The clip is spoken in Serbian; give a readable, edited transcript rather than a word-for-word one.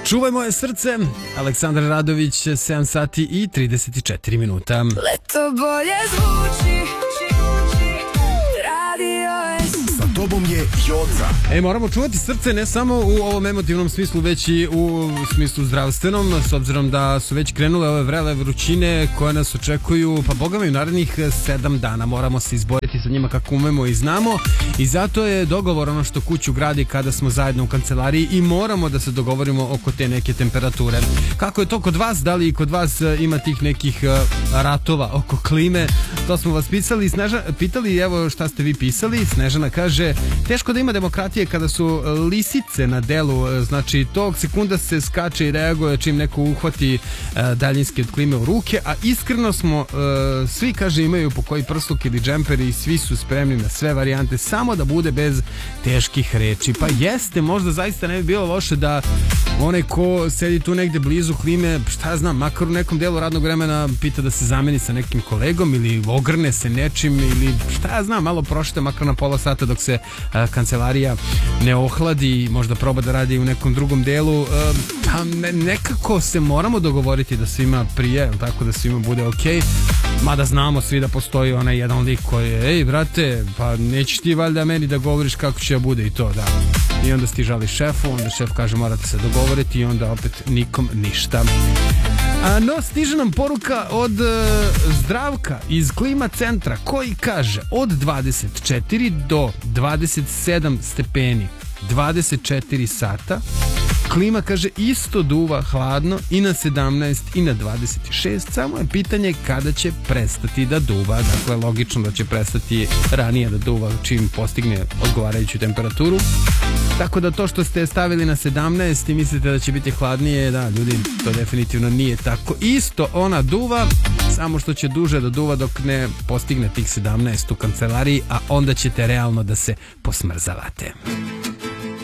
Čuvaj moje srce, Aleksandar Radović, 7 sati i 34 minuta. Leto bolje zvuči, Sa tobom je Joca. Moramo čuvati srce ne samo u ovom emotivnom smislu, već i u smislu zdravstvenom, s obzirom da su već krenule ove vrele vrućine koje nas očekuju, pa boga mi u narednih 7 dana. Moramo se izboriti sa njima kako umemo i znamo i zato je dogovor ono što kuću gradi kada smo zajedno u kancelariji i moramo da se dogovorimo oko te neke temperature. Kako je to kod vas? Da li i kod vas ima tih nekih ratova oko klime? To smo vas pitali, evo šta ste vi pisali. Snežana kaže, teško da ima demokratije kada su lisice na delu, znači tog sekunda se skače i reaguje čim neko uhvati daljinski od klime u ruke, a iskreno smo svi, kaže, imaju po koji prsluk ili džemper i svi su spremni na sve varijante, samo da bude bez teških reči. Pa jeste, možda zaista ne bi bilo loše da onaj ko sedi tu negde blizu klime, šta ja znam, makar u nekom delu radnog vremena pita da se zameni sa nekim kolegom ili ogrne se nečim ili šta ja znam, malo prošete makar na pola sata dok se kancelarija ne ohladi i možda proba da radi u nekom drugom delu. Nekako se moramo dogovoriti da svima prije, tako da svima bude okej. Mada znamo svi da postoji onaj jedan lik koji je, ej brate, pa nećeš ti valjda meni da govoriš kako će da bude i to, da. I onda ti žali šefu, onda šef kaže morate se dogovoriti i onda opet nikom ništa. No, stiže nam poruka od Zdravka iz Klima centra koji kaže od 24 do 27 stepeni 24 sata. Klima, kaže, isto duva hladno i na 17 i na 26, samo je pitanje kada će prestati da duva. Dakle, logično da će prestati ranije da duva čim postigne odgovarajuću temperaturu. Tako da to što ste stavili na 17 i mislite da će biti hladnije, da, ljudi, to definitivno nije tako. Isto ona duva, samo što će duže da duva dok ne postigne tih 17 u kancelariji, a onda ćete realno da se posmrzavate.